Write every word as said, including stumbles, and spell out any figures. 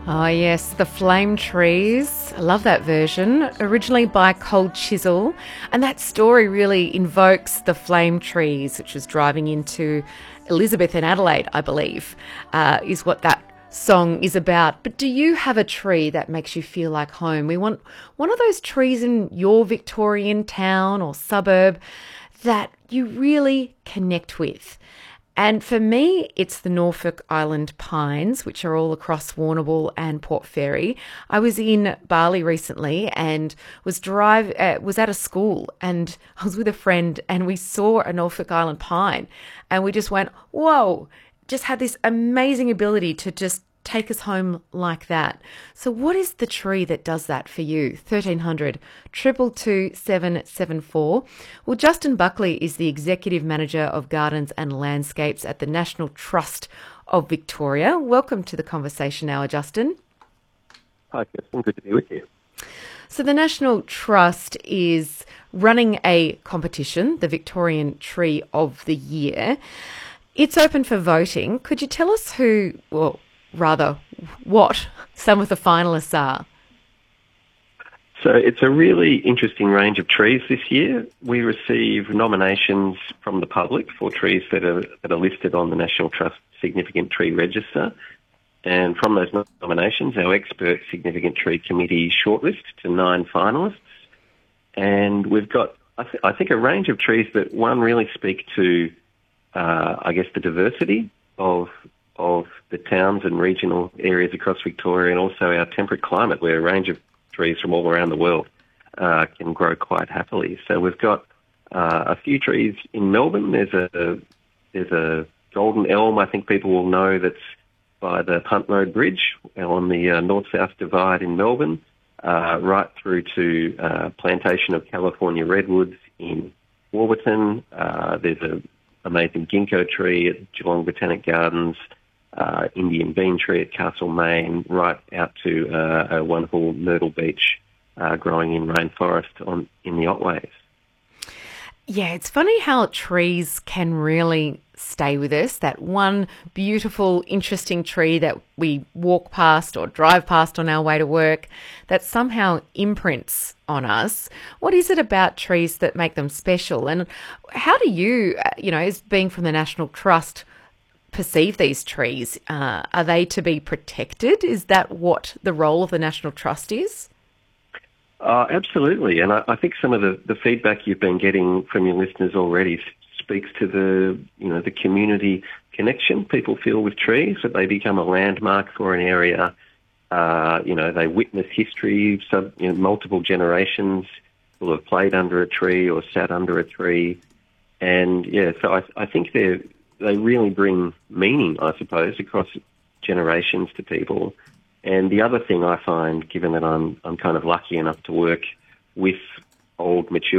Oh yes, the Flame Trees. I love that version. Originally by Cold Chisel. And that story really invokes the Flame Trees, which was driving into Elizabeth and Adelaide, I believe, uh, is what that song is about. But do you have a tree that makes you feel like home? We want one of those trees in your Victorian town or suburb that you really connect with. And for me, it's the Norfolk Island pines, which are all across Warrnambool and Port Fairy. I was in Bali recently and was drive uh, was at a school, and I was with a friend, and we saw a Norfolk Island pine, and we just went, "Whoa!" Just had this amazing ability to just take us home like that. So what is the tree that does that for you? thirteen hundred, two two two, seven seven four. Well, Justin Buckley is the Executive Manager of Gardens and Landscapes at the National Trust of Victoria. Welcome to the Conversation Hour, Justin. Hi, Kirsten. Good to be with you. So the National Trust is running a competition, the Victorian Tree of the Year. It's open for voting. Could you tell us who, well, rather, what some of the finalists are? So it's a really interesting range of trees this year. We receive nominations from the public for trees that are that are listed on the National Trust Significant Tree Register. And from those nominations, our expert Significant Tree Committee shortlist to nine finalists. And we've got, I, th- I think, a range of trees that, one, really speak to, uh, I guess, the diversity of of the towns and regional areas across Victoria, and also our temperate climate, where a range of trees from all around the world uh, can grow quite happily. So we've got uh, a few trees in Melbourne. There's a there's a golden elm, I think people will know, that's by the Punt Road Bridge on the uh, north-south divide in Melbourne, uh, right through to uh, plantation of California redwoods in Warburton. Uh, there's an amazing ginkgo tree at Geelong Botanic Gardens, Uh, Indian bean tree at Castlemaine, right out to uh, a wonderful myrtle beech uh, growing in rainforest on in the Otways. Yeah, it's funny how trees can really stay with us. That one beautiful, interesting tree that we walk past or drive past on our way to work that somehow imprints on us. What is it about trees that make them special? And how do you, you know, as being from the National Trust, perceive these trees? Uh, are they to be protected? Is that what the role of the National Trust is? Uh, absolutely, and I, I think some of the, the feedback you've been getting from your listeners already s- speaks to the you know the community connection people feel with trees, that they become a landmark for an area. Uh, you know, they witness history. Some you know, multiple generations will have played under a tree or sat under a tree, and yeah, so I, I think they're they really bring meaning, I suppose, across generations to people. And the other thing I find, given that I'm I'm kind of lucky enough to work with old, mature